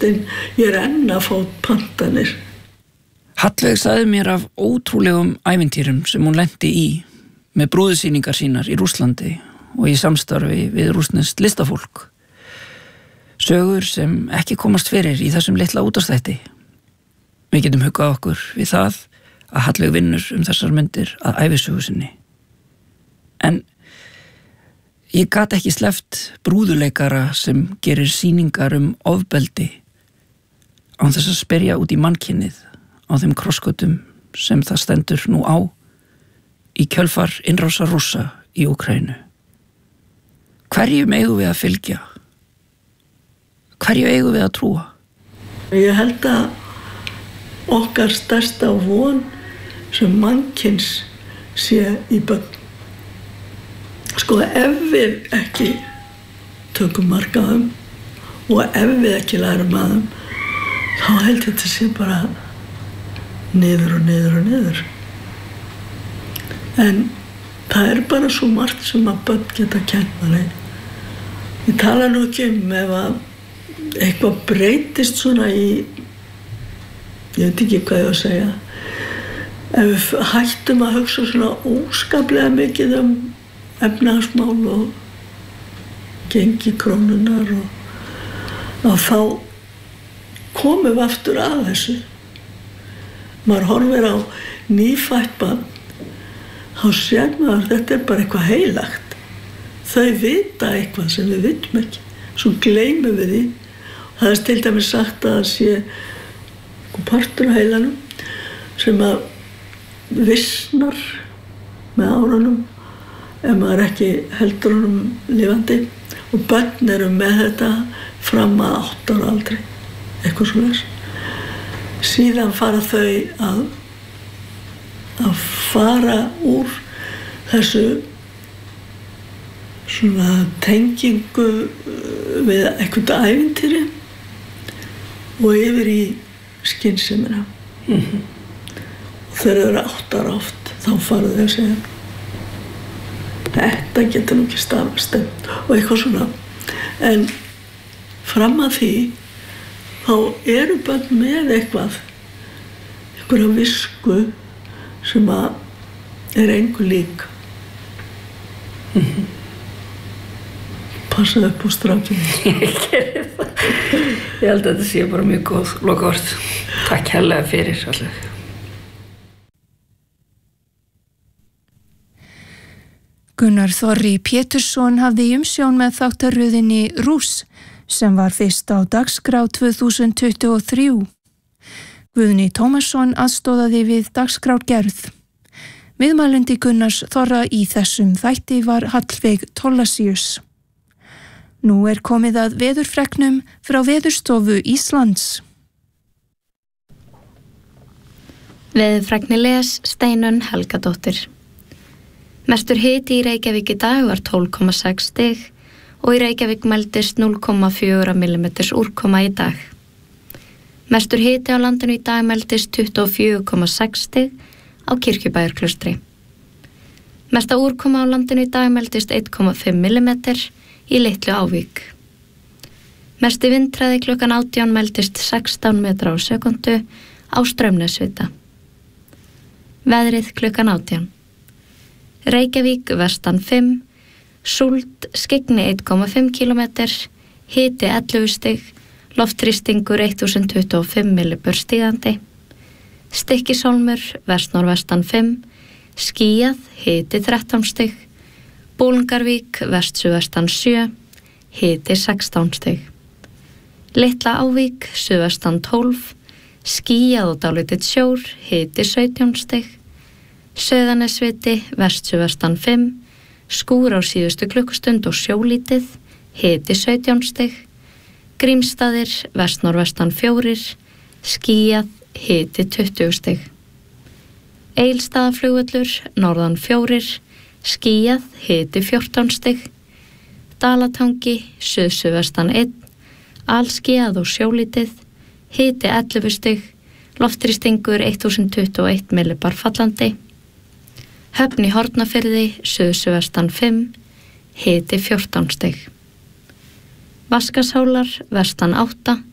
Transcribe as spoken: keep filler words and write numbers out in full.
Þorsteinn, ég er enn að fá pantanir. Hallveig sagði mér af ótrúlegum ævintýrum sem hún lenti í með brúðsýningar sínar í Rússlandi og í samstarfi við rússneskt listafólk. Sögur sem ekki komast fyrir í þessum litla útvarpsþætti. Við getum huggað okkur við það að Hallveig vinnur um þessar myndir að ævisögu sinni. En ég gat ekki sleppt brúðuleikara sem gerir sýningar um ofbeldi án þess að spyrja út í mannkynnið á þeim krossgötum sem það stendur nú á í kjölfar innrásar Rússa í Úkraínu. Hverjum eigum við að fylgja? Hverju eigum við að trúa? Ég held að okkar stærsta von sem mannkyns sé í börn. Sko, ef við ekki tökum mark á þeim og ef við ekki lærum að þeim, þá held þetta sé bara niður og niður og niður. En það er bara svo margt sem að börn geta kennt manni. Ég tala nú ekki um ef að eitthvað breytist svona í, ég veit ekki hvað ég á að segja, ef við hættum að hugsa svona óskaplega mikið um efnahagsmál og gengi krónunar og að þá komum við aftur að þessu. Maður horfir á nýfætt barn, þá sér maður að þetta er bara eitthvað heilagt. Þau vita eitthvað sem við vitum ekki, svo gleymum við því. Það er til dæmis sagt að það sé partur á heilanum sem að vissnar með árunum ef maður ekki heldur honum lifandi, og börn eru með þetta fram að átta ára aldri, eitthvað svoleiðis. Síðan fara þau að, að fara úr þessu svona tengingu við eitthvað ævintýri og yfir í skynsemina. Mm-hmm. Þegar þau eru átta ára oft, þá fara þau að segja þetta getur nú ekki stafast og eitthvað svona. En fram að því þá eru börn með eitthvað, einhverja visku sem að er engu lík. Mm-hmm. Passa upp á strákinu. Ég gerir það. Ég held að þetta sé bara mjög góð lokaorð. Takk hérlega fyrir allir. Gunnar Þorri Pétursson hafði í umsjón með þáttaröðinni Rúss sem var fyrst á dagskrá tvö þúsund tuttugu og þrjú. Guðni Tómasson aðstóðaði við dagskrárgerð. Viðmælandi Gunnars Þorra í þessum þætti var Hallveig Tollasius. Nú er komið að veðurfregnum frá Veðurstofu Íslands. Veðurfregni les Steinunn Helgadóttir. Mestur hiti í Reykjavík í dag var tólf komma sex stig og í Reykjavík mældist núll komma fjögur millimeters úrkoma í dag. Mestur hiti á landinu í dag mældist tuttugu og fjögur komma sex stig á Kirkjubæjarklaustri. Mesta úrkoma á landinu í dag mældist eitt komma fimm millimeter í Litlu Ávík. Mesti vindhraði klukkan átján mældist sextán metra á sekundu á Straumnesvita. Veðrið klukkan átján. Reykjavík vestan fimm, súld skyggni eitt komma fimm kílómetra, hiti ellefu stig, loftþrýstingur þúsund tuttugu og fimm millibör stigandi. Stykkishólmur vestnorvestan fimm, skýjað, hiti þrettán stig. Bólungarvík vestsuðvestan sjö, hiti sextán stig. Litla Ávík suðvestan tólf, skýjað og dálítill sjór, hiti sautján stig. Sauðanesviti vestsuðvestan fimm, skúr á síðustu klukkustund og sjólítið, hiti sautján stig. Grímsstaðir vestnorvestan fjórir, skýjað, hiti tuttugu stig. Egilsstaðaflugvöllur norðan fjórir, skýjað, hiti fjórtán stig. Dalatangi suðsuðvestan einn, alskýjað og sjólítið, hiti ellefu stig. Loftþrýstingur þúsund tuttugu og eitt millibar fallandi. Höfn í Hornafirði suðsuðvestan fimm, hiti fjórtán stig. Vaskashólar vestan átta,